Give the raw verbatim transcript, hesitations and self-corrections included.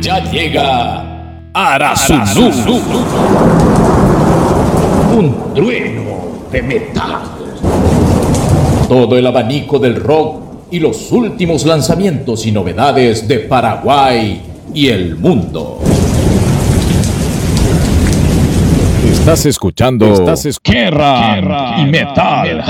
Ya llega Arasunu, un trueno de metal. Todo el abanico del rock y los últimos lanzamientos y novedades de Paraguay y el mundo. Estás escuchando Estás es Guerra y Metal.